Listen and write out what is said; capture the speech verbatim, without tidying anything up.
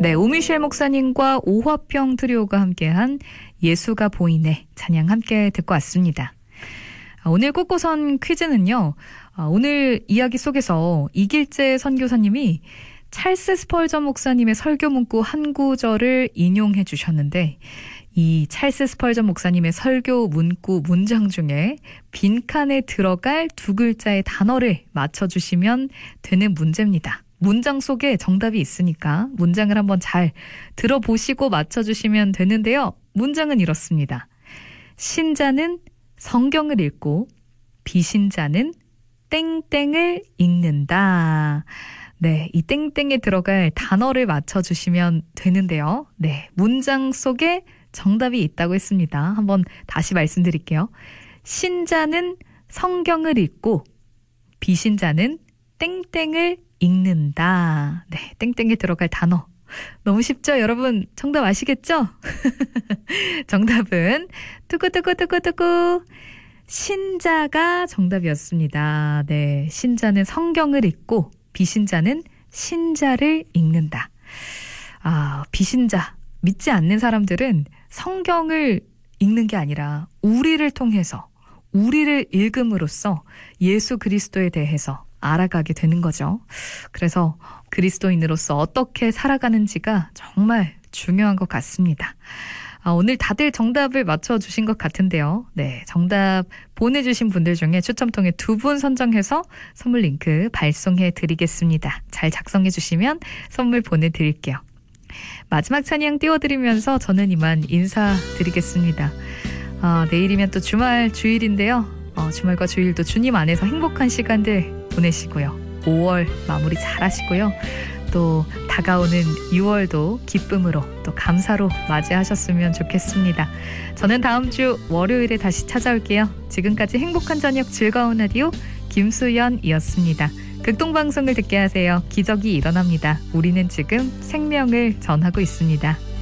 네, 오미셸 목사님과 오화평 트리오가 함께한 예수가 보이네 찬양 함께 듣고 왔습니다. 오늘 꽃고선 퀴즈는요. 오늘 이야기 속에서 이길재 선교사님이 찰스 스펄전 목사님의 설교 문구 한 구절을 인용해 주셨는데 이 찰스 스펄전 목사님의 설교 문구 문장 중에 빈칸에 들어갈 두 글자의 단어를 맞춰주시면 되는 문제입니다. 문장 속에 정답이 있으니까 문장을 한번 잘 들어보시고 맞춰주시면 되는데요. 문장은 이렇습니다. 신자는 성경을 읽고 비신자는 땡땡을 읽는다. 네, 이 땡땡에 들어갈 단어를 맞춰주시면 되는데요. 네, 문장 속에 정답이 있다고 했습니다. 한번 다시 말씀드릴게요. 신자는 성경을 읽고 비신자는 땡땡을 읽는다. 네, 땡땡에 들어갈 단어. 너무 쉽죠? 여러분 정답 아시겠죠? 정답은 두구두구두구두구 신자가 정답이었습니다. 네, 신자는 성경을 읽고 비신자는 신자를 읽는다. 아, 비신자, 믿지 않는 사람들은 성경을 읽는 게 아니라 우리를 통해서 우리를 읽음으로써 예수 그리스도에 대해서 알아가게 되는 거죠. 그래서 그리스도인으로서 어떻게 살아가는지가 정말 중요한 것 같습니다. 아, 오늘 다들 정답을 맞춰주신 것 같은데요. 네, 정답 보내주신 분들 중에 추첨 통해 두 분 선정해서 선물 링크 발송해 드리겠습니다. 잘 작성해 주시면 선물 보내드릴게요. 마지막 찬양 띄워드리면서 저는 이만 인사드리겠습니다. 어, 내일이면 또 주말 주일인데요. 어, 주말과 주일도 주님 안에서 행복한 시간들 보내시고요. 오월 마무리 잘 하시고요. 또 다가오는 유월도 기쁨으로 또 감사로 맞이하셨으면 좋겠습니다. 저는 다음 주 월요일에 다시 찾아올게요. 지금까지 행복한 저녁 즐거운 라디오 김수연이었습니다. 극동방송을 듣게 하세요. 기적이 일어납니다. 우리는 지금 생명을 전하고 있습니다.